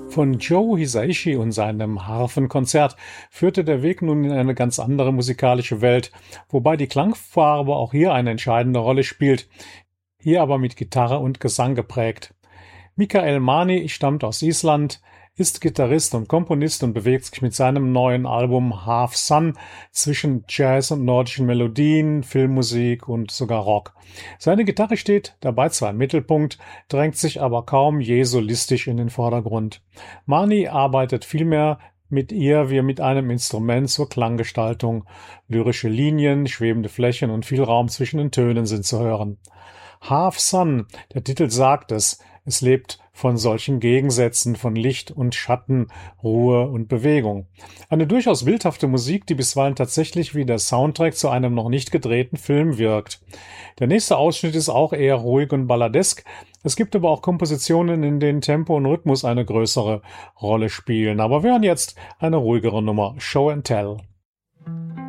Von Joe Hisaishi und seinem Harfenkonzert führte der Weg nun in eine ganz andere musikalische Welt, wobei die Klangfarbe auch hier eine entscheidende Rolle spielt, hier aber mit Gitarre und Gesang geprägt. Mikael Mani stammt aus Island, ist Gitarrist und Komponist und bewegt sich mit seinem neuen Album Half Sun zwischen Jazz und nordischen Melodien, Filmmusik und sogar Rock. Seine Gitarre steht dabei zwar im Mittelpunkt, drängt sich aber kaum je solistisch in den Vordergrund. Mani arbeitet vielmehr mit ihr wie mit einem Instrument zur Klanggestaltung. Lyrische Linien, schwebende Flächen und viel Raum zwischen den Tönen sind zu hören. Half Sun, der Titel sagt es, es lebt von solchen Gegensätzen von Licht und Schatten, Ruhe und Bewegung. Eine durchaus bildhafte Musik, die bisweilen tatsächlich wie der Soundtrack zu einem noch nicht gedrehten Film wirkt. Der nächste Ausschnitt ist auch eher ruhig und balladesk. Es gibt aber auch Kompositionen, in denen Tempo und Rhythmus eine größere Rolle spielen. Aber wir hören jetzt eine ruhigere Nummer, Show and Tell.